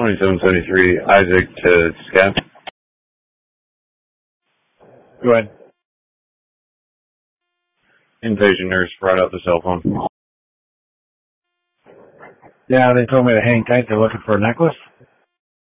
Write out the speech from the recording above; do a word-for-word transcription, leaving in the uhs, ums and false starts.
twenty-seven seventy-three, Isaac to Scat. Go ahead. Inpatient nurse brought out the cell phone. Yeah, they told me to hang tight. They're looking for a necklace.